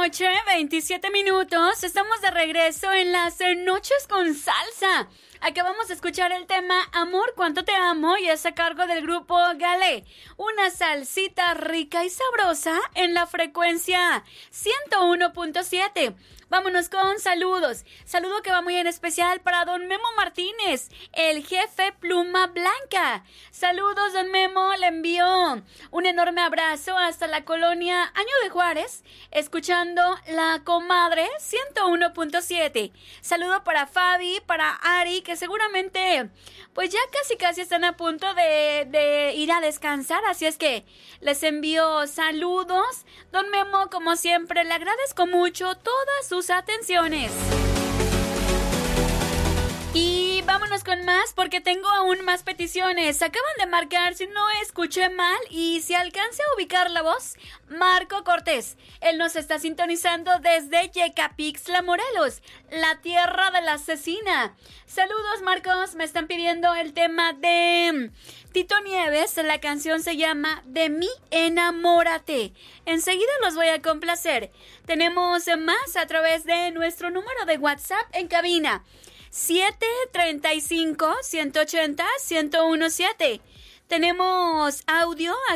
noche, 27 minutos. Estamos de regreso en las noches con salsa. Acabamos de escuchar el tema Amor, cuánto te amo y es a cargo del grupo Galé. Una salsita rica y sabrosa en la frecuencia 101.7. Vámonos con saludos. Saludo que va muy en especial para don Memo Martínez, el jefe Pluma Blanca. Saludos, don Memo. Le envío un enorme abrazo hasta la colonia Año de Juárez, escuchando La Comadre 101.7. Saludo para Fabi, para Ari, que seguramente pues ya casi están a punto de ir a descansar. Así es que les envío saludos. Don Memo, como siempre, le agradezco mucho todas sus atenciones. Y vámonos con más porque tengo aún más peticiones. Acaban de marcar, si no escuché mal y si alcance a ubicar la voz, Marco Cortés. Él nos está sintonizando desde Yecapixtla, Morelos, la tierra de la asesina. Saludos, Marcos. Me están pidiendo el tema de Tito Nieves. La canción se llama De mí enamórate. Enseguida los voy a complacer. Tenemos más a través de nuestro número de WhatsApp en cabina. 735-180-1017. Tenemos audio